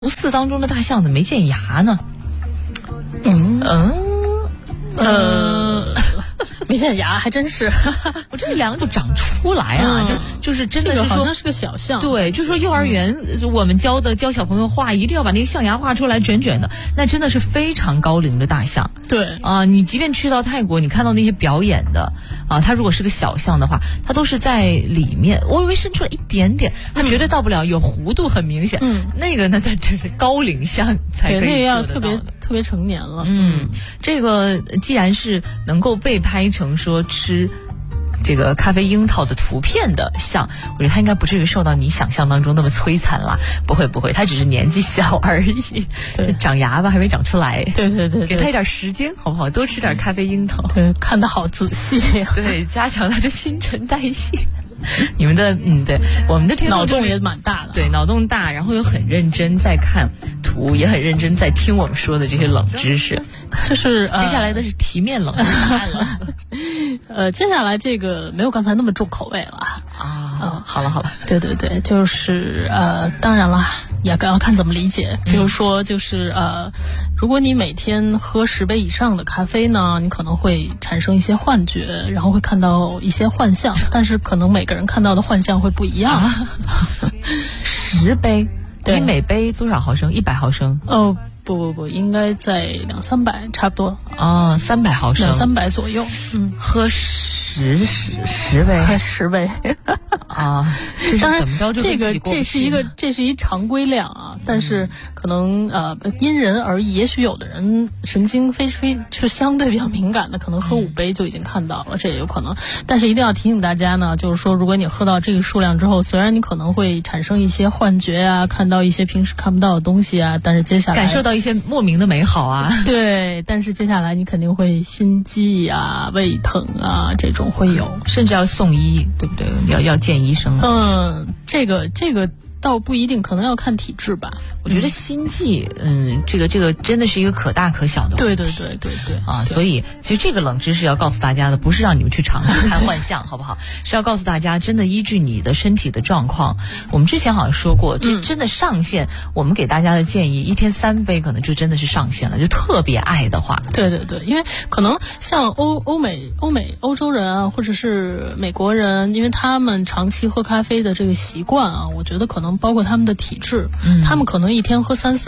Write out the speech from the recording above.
寺当中的大象怎么没见牙呢？ 没见牙还真是， 我这两种长出来啊，就是真的是说， 这个好像是个小象。 对，就说幼儿园我们教小朋友画，一定要把那个象牙画出来，卷卷的，那真的是非常高龄的大象。 对啊，你即便去到泰国，你看到那些表演的啊，它如果是个小象的话，它都是在里面，我以为伸出来一点点，它绝对到不了，有弧度很明显。那个那它就是高龄象才可以做得到的。 对，那个要特别成年了。 这个既然是能够被拍成说吃这个咖啡樱桃的图片的象，我觉得它应该不至于受到你想象当中那么摧残了。不会，它只是年纪小而已。 对， 长牙吧还没长出来。 对， 给它一点时间好不好？多吃点咖啡樱桃。 对，看得好仔细呀。 对，加强它的新陈代谢。你们的对，我们的听众脑洞也蛮大的。 对，脑洞大，然后又很认真在看图，也很认真在听我们说的这些冷知识。 就是接下来的是题面冷知识了。接下来这个没有刚才那么重口味了啊。好了。 对，就是当然了，也要看怎么理解。比如说，就是如果你每天喝10杯以上的咖啡呢，你可能会产生一些幻觉，然后会看到一些幻象，但是可能每个人看到的幻象会不一样。 10杯， 对， 你每杯多少毫升？100毫升？ 哦，不，应该在200-300差不多。 哦，300毫升 ，200-300左右。 喝10杯 ，10杯啊！这是怎么着？ 这是一常规量啊，但是可能因人而异。也许有的人神经是相对比较敏感的，可能喝5杯就已经看到了，这也有可能。但是一定要提醒大家呢，就是说，如果你喝到这个数量之后，虽然你可能会产生一些幻觉啊，看到一些平时看不到的东西啊，但是接下来感受到一些莫名的美好啊。 对，但是接下来你肯定会心悸啊、胃疼啊这种。会有， 甚至要送医，对不对？要见医生。 这个倒不一定，可能要看体质吧。 我觉得心悸，这个真的是一个可大可小的问题。 对啊，所以其实这个冷知识要告诉大家的，不是让你们去尝试看幻象，好不好？是要告诉大家，真的依据你的身体的状况。我们之前好像说过，这真的上限，我们给大家的建议，1天3杯可能就真的是上限了，就特别爱的话。 对，因为可能像欧洲人啊，或者是美国人，因为他们长期喝咖啡的这个习惯啊，我觉得可能包括他们的体质，他们可能1天喝3-4